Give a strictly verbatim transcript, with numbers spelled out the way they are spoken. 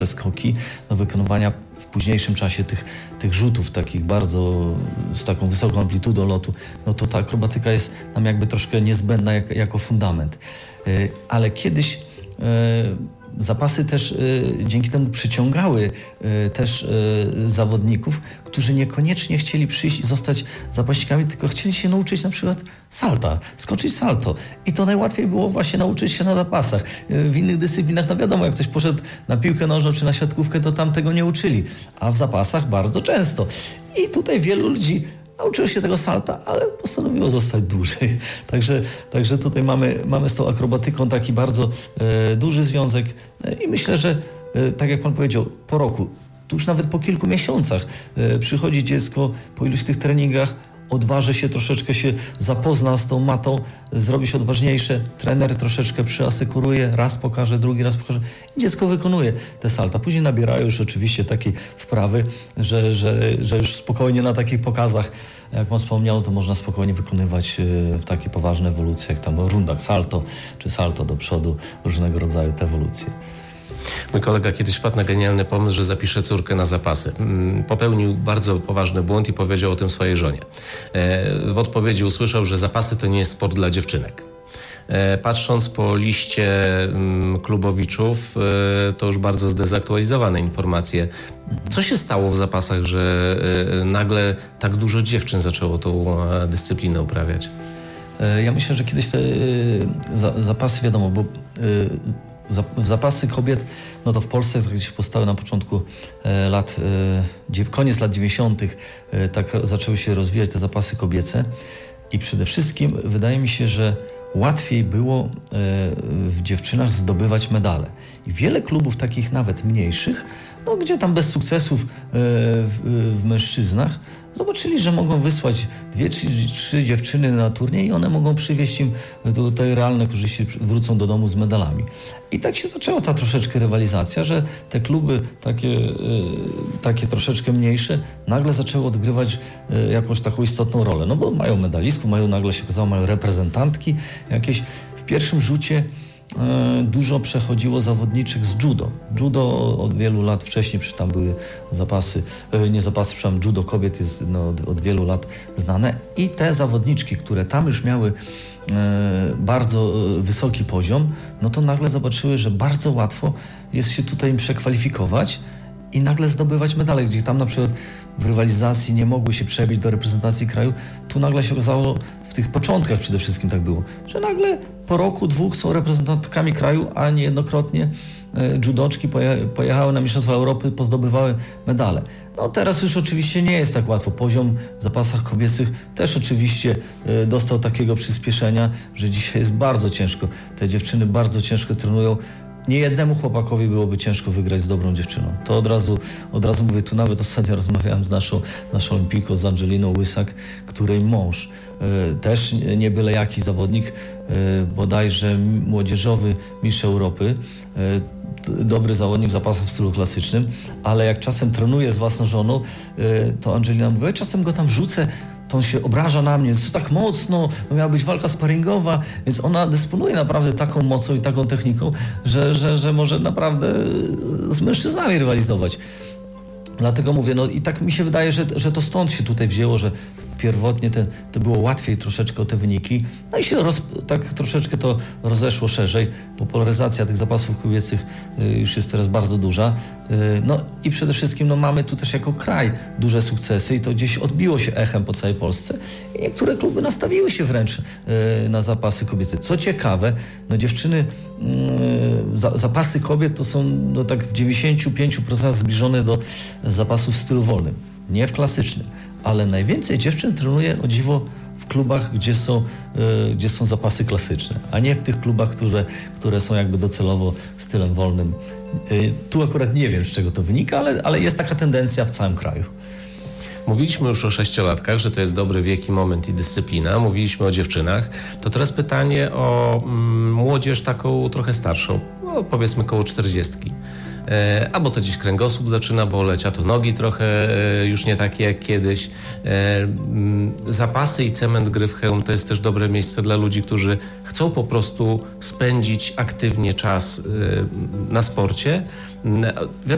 skoki do wykonywania w późniejszym czasie tych, tych rzutów takich bardzo z taką wysoką amplitudą lotu, no to ta akrobatyka jest nam jakby troszkę niezbędna jak, jako fundament. Ale kiedyś zapasy też dzięki temu przyciągały też zawodników, którzy niekoniecznie chcieli przyjść i zostać zapaśnikami, tylko chcieli się nauczyć na przykład salta, skoczyć salto. I to najłatwiej było właśnie nauczyć się na zapasach. W innych dyscyplinach, no wiadomo, jak ktoś poszedł na piłkę nożną czy na siatkówkę, to tam tego nie uczyli. A w zapasach bardzo często. I tutaj wielu ludzi nauczyło się tego salta, ale postanowiło zostać dłużej. Także, także tutaj mamy, mamy z tą akrobatyką taki bardzo e, duży związek i myślę, że e, tak jak pan powiedział, po roku, tu już nawet po kilku miesiącach e, przychodzi dziecko po iluś tych treningach, odważy się, troszeczkę się zapozna z tą matą, zrobi się odważniejsze, trener troszeczkę przyasekuruje, raz pokaże, drugi raz pokaże i dziecko wykonuje te salta. Później nabierają już oczywiście takiej wprawy, że, że, że już spokojnie na takich pokazach, jak pan wspomniał, to można spokojnie wykonywać y, takie poważne ewolucje, jak tam w rundach salto, czy salto do przodu, różnego rodzaju te ewolucje. Mój kolega kiedyś wpadł na genialny pomysł, że zapisze córkę na zapasy. Popełnił bardzo poważny błąd i powiedział o tym swojej żonie. W odpowiedzi usłyszał, że zapasy to nie jest sport dla dziewczynek. Patrząc po liście klubowiczów, to już bardzo zdezaktualizowane informacje. Co się stało w zapasach, że nagle tak dużo dziewczyn zaczęło tą dyscyplinę uprawiać? Ja myślę, że kiedyś te zapasy, wiadomo, bo w zapasy kobiet, no to w Polsce tak się powstały na początku lat, koniec lat dziewięćdziesiątych, tak zaczęły się rozwijać te zapasy kobiece i przede wszystkim wydaje mi się, że łatwiej było w dziewczynach zdobywać medale. I wiele klubów takich nawet mniejszych, no gdzie tam bez sukcesów w, w mężczyznach, zobaczyli, że mogą wysłać dwie, trzy, trzy dziewczyny na turniej i one mogą przywieźć im tutaj realne korzyści, wrócą do domu z medalami. I tak się zaczęła ta troszeczkę rywalizacja, że te kluby takie, takie troszeczkę mniejsze nagle zaczęły odgrywać jakąś taką istotną rolę. No bo mają medalistów, mają nagle się okazało, mają reprezentantki jakieś. W pierwszym rzucie dużo przechodziło zawodniczek z judo. Judo od wielu lat wcześniej, przy tam były zapasy, nie zapasy, przepraszam, judo kobiet jest no, od, od wielu lat znane i te zawodniczki, które tam już miały e, bardzo wysoki poziom, no to nagle zobaczyły, że bardzo łatwo jest się tutaj im przekwalifikować i nagle zdobywać medale, gdzie tam na przykład w rywalizacji nie mogły się przebić do reprezentacji kraju, tu nagle się okazało, w tych początkach przede wszystkim tak było, że nagle po roku, dwóch są reprezentantkami kraju, a niejednokrotnie e, judoczki poje, pojechały na Mistrzostwa Europy, pozdobywały medale. No teraz już oczywiście nie jest tak łatwo. Poziom w zapasach kobiecych też oczywiście e, dostał takiego przyspieszenia, że dzisiaj jest bardzo ciężko. Te dziewczyny bardzo ciężko trenują. Nie jednemu chłopakowi byłoby ciężko wygrać z dobrą dziewczyną. To od razu, od razu mówię, tu nawet ostatnio rozmawiałem z naszą, naszą olimpijką, z Angeliną Łysak, której mąż y, też nie byle jaki zawodnik, y, bodajże młodzieżowy mistrz Europy, y, dobry zawodnik w zapasach w stylu klasycznym, ale jak czasem trenuje z własną żoną, y, to Angelina mówi, ja czasem go tam wrzucę, to on się obraża na mnie, jest tak mocno, no miała być walka sparingowa, więc ona dysponuje naprawdę taką mocą i taką techniką, że, że, że może naprawdę z mężczyznami rywalizować. Dlatego mówię, no i tak mi się wydaje, że, że to stąd się tutaj wzięło, że pierwotnie te, to było łatwiej troszeczkę o te wyniki, no i się roz, tak troszeczkę to rozeszło szerzej. Popularyzacja tych zapasów kobiecych y, już jest teraz bardzo duża. Y, no i przede wszystkim no, mamy tu też jako kraj duże sukcesy i to gdzieś odbiło się echem po całej Polsce. I niektóre kluby nastawiły się wręcz y, na zapasy kobiece. Co ciekawe, no dziewczyny, y, za, zapasy kobiet to są no, tak w dziewięćdziesiąt pięć procent zbliżone do zapasów w stylu wolnym, nie w klasycznym. Ale najwięcej dziewczyn trenuje, o dziwo, w klubach, gdzie są, y, gdzie są zapasy klasyczne, a nie w tych klubach, które, które są jakby docelowo stylem wolnym. Y, tu akurat nie wiem, z czego to wynika, ale, ale jest taka tendencja w całym kraju. Mówiliśmy już o sześciolatkach, że to jest dobry wiek i moment i dyscyplina. Mówiliśmy o dziewczynach. To teraz pytanie o mm, młodzież taką trochę starszą, no, powiedzmy koło czterdziestki. E, albo to gdzieś kręgosłup zaczyna boleć, a to nogi trochę e, już nie takie jak kiedyś. E, m, zapasy i cement gry w hełm to jest też dobre miejsce dla ludzi, którzy chcą po prostu spędzić aktywnie czas e, na sporcie.